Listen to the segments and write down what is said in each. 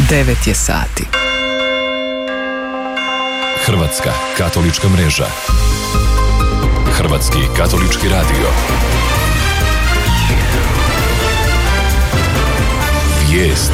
9 je sati. Hrvatska katolička mreža. Hrvatski katolički radio. Vijesti.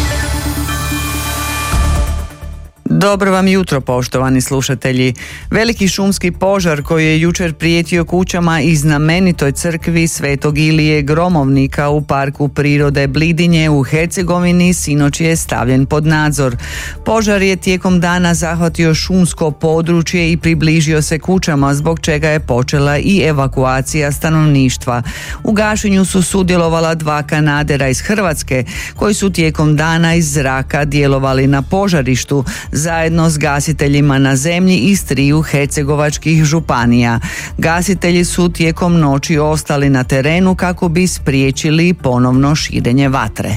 Dobro vam jutro, poštovani slušatelji. Veliki šumski požar koji je jučer prijetio kućama i znamenitoj crkvi Svetog Ilije Gromovnika u parku prirode Blidinje u Hercegovini sinoć je stavljen pod nadzor. Požar je tijekom dana zahvatio šumsko područje i približio se kućama, zbog čega je počela i evakuacija stanovništva. U gašenju su sudjelovala 2 kanadera iz Hrvatske koji su tijekom dana iz zraka djelovali na požarištu zajedno s gasiteljima na zemlji iz 3 hercegovačkih županija. Gasitelji su tijekom noći ostali na terenu kako bi spriječili ponovno širenje vatre.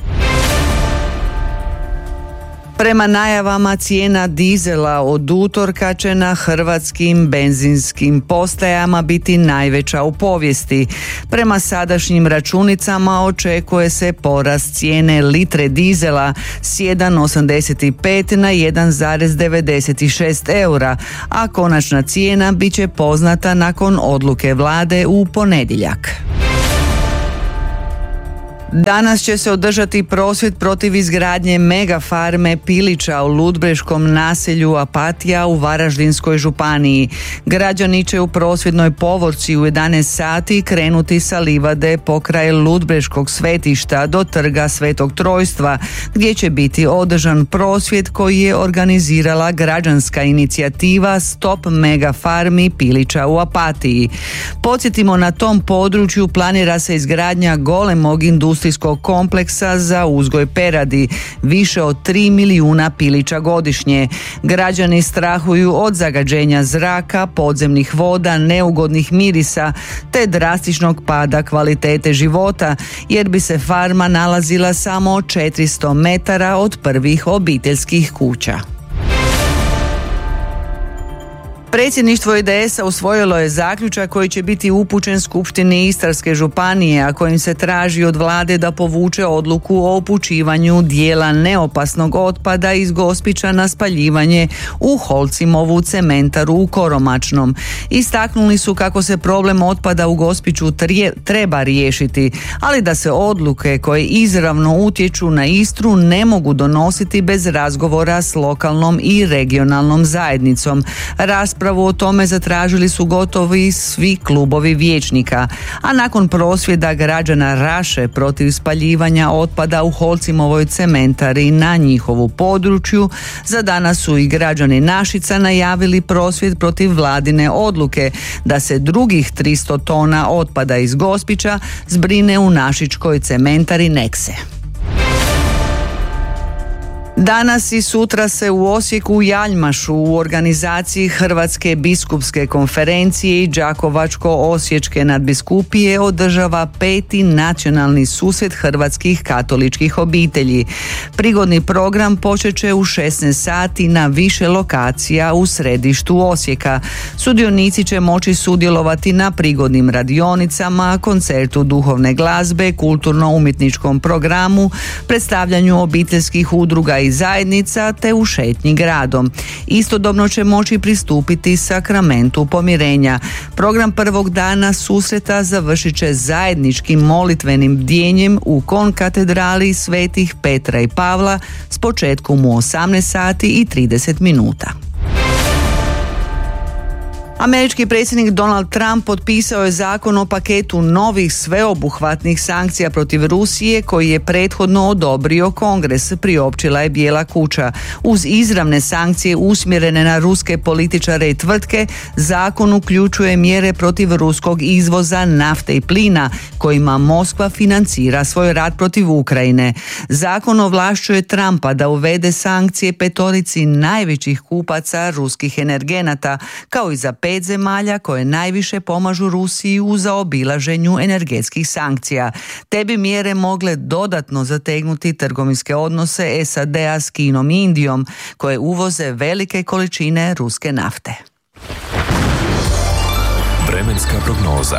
Prema najavama, cijena dizela od utorka će na hrvatskim benzinskim postajama biti najveća u povijesti. Prema sadašnjim računicama očekuje se porast cijene litre dizela s 1,85 na 1,96 eura, a konačna cijena bit će poznata nakon odluke vlade u ponedjeljak. Danas će se održati prosvjed protiv izgradnje megafarme pilića u ludbreškom naselju Apatija u Varaždinskoj županiji. Građani će u prosvjednoj povorci u 11 sati krenuti sa livade pokraj ludbreškog svetišta do trga Svetog Trojstva, gdje će biti održan prosvjed koji je organizirala građanska inicijativa Stop megafarmi pilića u Apatiji. Podsjetimo, na tom području planira se izgradnja golemog industrijskog kompleksa za uzgoj peradi, više od 3 milijuna pilića godišnje. Građani strahuju od zagađenja zraka, podzemnih voda, neugodnih mirisa te drastičnog pada kvalitete života, jer bi se farma nalazila samo 400 metara od prvih obiteljskih kuća. Predsjedništvo IDS-a usvojilo je zaključak koji će biti upućen Skupštini Istarske županije, a kojim se traži od vlade da povuče odluku o upućivanju dijela neopasnog otpada iz Gospića na spaljivanje u Holcimovu cementaru u Koromačnom. Istaknuli su kako se problem otpada u Gospiću treba riješiti, ali da se odluke koje izravno utječu na Istru ne mogu donositi bez razgovora s lokalnom i regionalnom zajednicom. Raspravu o tome zatražili su gotovi svi klubovi vijećnika, a nakon prosvjeda građana Raše protiv spaljivanja otpada u Holcimovoj cementari na njihovu području, za danas su i građani Našica najavili prosvjed protiv vladine odluke da se drugih 300 tona otpada iz Gospića zbrine u našičkoj cementari Nekse. Danas i sutra se u Osijeku i Aljmašu u organizaciji Hrvatske biskupske konferencije i Đakovačko-osječke nadbiskupije održava 5. nacionalni susret hrvatskih katoličkih obitelji. Prigodni program počet će u 16 sati na više lokacija u središtu Osijeka. Sudionici će moći sudjelovati na prigodnim radionicama, koncertu duhovne glazbe, kulturno-umjetničkom programu, predstavljanju obiteljskih udruga i zajednica te u šetnji gradom. Istodobno će moći pristupiti sakramentu pomirenja. Program prvog dana susreta završit će zajedničkim molitvenim bdjenjem u konkatedrali Svetih Petra i Pavla s početkom u 18 sati i 30 minuta. Američki predsjednik Donald Trump potpisao je zakon o paketu novih sveobuhvatnih sankcija protiv Rusije koji je prethodno odobrio Kongres, priopćila je Bijela kuća. Uz izravne sankcije usmjerene na ruske političare i tvrtke, zakon uključuje mjere protiv ruskog izvoza nafte i plina kojima Moskva financira svoj rat protiv Ukrajine. Zakon ovlašćuje Trumpa da uvede sankcije 5 najvećih kupaca ruskih energenata, kao i za 5 zemalja koje najviše pomažu Rusiji u zaobilaženju energetskih sankcija. Te bi mjere mogle dodatno zategnuti trgovinske odnose SAD-a s Kinom i Indijom, koje uvoze velike količine ruske nafte. Vremenska prognoza.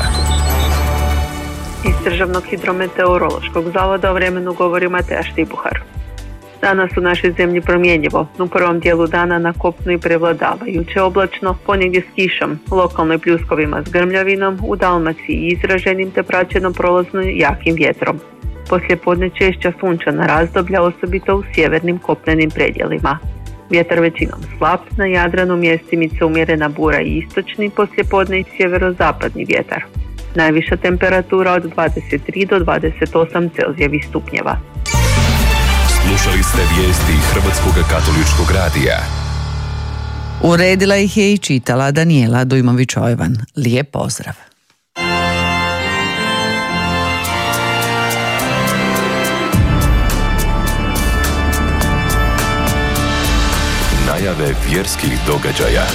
Iz Državnog hidrometeorološkog zavoda o vremenu govori Mateja Štibuhar. Danas u našoj zemlji promjenjivo. U prvom dijelu dana na kopnu i prevladavajuće oblačno, ponegdje s kišom, lokalno i pljuskovima s grmljavinom, u Dalmaciji izraženim te praćenom prolazno jakim vjetrom. Poslijepodne češća sunčana razdoblja, osobito u sjevernim kopnenim predjelima. Vjetar većinom slab, na Jadranu mjestimice umjerena bura i istočni, poslijepodne i sjeverozapadni vjetar. Najviša temperatura od 23 do 28 Celzijevih stupnjeva. Slušali ste vijesti Hrvatskog katoličkog radija. Uredila ih je i čitala Danijela Dujmović-Ojvan. Lijep pozdrav. Najave vjerskih događaja.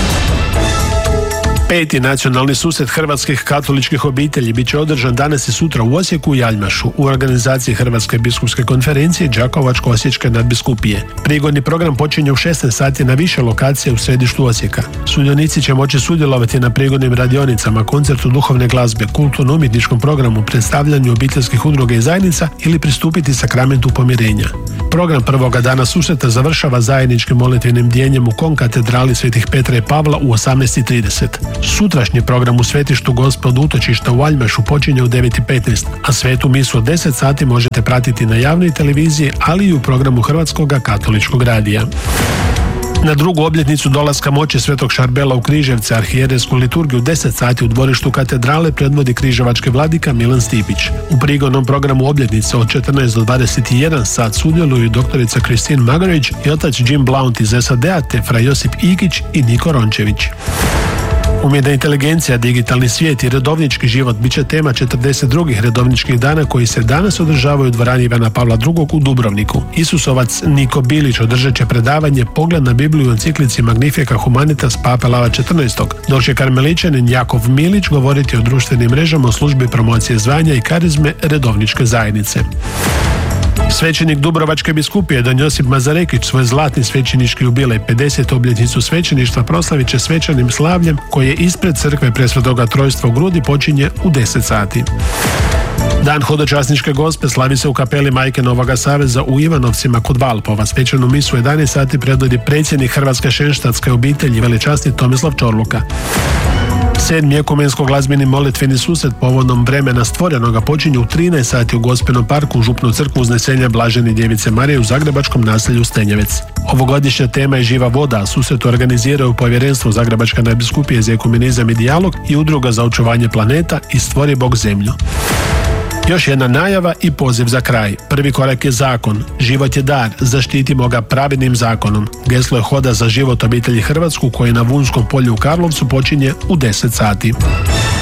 5. nacionalni susret hrvatskih katoličkih obitelji bit će održan danas i sutra u Osijeku i Aljmašu u organizaciji Hrvatske biskupske konferencije i Đakovačko-osječke nadbiskupije. Prigodni program počinje u 16 sati na više lokacije u središtu Osijeka. Sudionici će moći sudjelovati na prigodnim radionicama, koncertu duhovne glazbe, kulturno-umjetničkom programu, predstavljanju obiteljskih udruga i zajednica ili pristupiti sakramentu pomirenja. Program prvoga dana susreta završava zajedničkim molitvenim bdjenjem u konkatedrali Svetih Petra i Pavla u 18:30. Sutrašnji program u svetištu Gospe od utočišta u Aljmašu počinje u 9:15, a svetu misu od 10 sati možete pratiti na javnoj televiziji, ali i u programu Hrvatskog katoličkog radija. Na drugu obljetnicu dolaska moći Svetog Šarbela u Križevce arhijerejsku liturgiju 10 sati u dvorištu katedrale predvodi križevački vladika Milan Stipić. U prigodnom programu obljetnice od 14 do 21 sat sudjeluju doktorica Kristin Magarović i otac Jim Blount iz SAD-a te fra Josip Igić i Niko Rončević. Umjetna inteligencija, digitalni svijet i redovnički život bit će tema 42. redovničkih dana koji se danas održavaju u dvorani Ivana Pavla II. U Dubrovniku. Isusovac Niko Bilić održat će predavanje Pogled na Bibliju u enciklici Magnifica Humanitas Pape Lava XIV. Dok će karmeličanin Jakov Milić govoriti o društvenim mrežama u službi promocije zvanja i karizme redovničke zajednice. Svećenik Dubrovačke biskupije Don Josip Mazarekić svoj zlatni svećenički jubilej 50. obljetnicu svećeništva proslavit će svečanim slavljem koje ispred crkve Presvetoga Trojstva u Grudi počinje u 10 sati. Dan hodočasničke gospe slavi se u kapeli Majke Novoga Saveza u Ivanovcima kod Valpova. Svečanu misu u 11 sati predvodi predsjednik Hrvatske šenštatske obitelji veličasni Tomislav Čorluka. 7. ekumensko-glazbeni molitveni susret povodom vremena stvorenoga počinje u 13 sati u Gospinom parku u Župnu crkvu Uznesenja Blažene Djevice Marije u zagrebačkom naselju Stenjevec. Ovogodišnja tema je živa voda, a susret organiziraju Povjerenstvo Zagrebačke nadbiskupije za ekumenizam i dijalog i Udruga za očuvanje planeta i Stvori Bog zemlju. Još jedna najava i poziv za kraj. Prvi korak je zakon. Život je dar, zaštitimo ga pravednim zakonom. Geslo je Hoda za život obitelji Hrvatsku koji na Vunskom polju u Karlovcu počinje u 10 sati.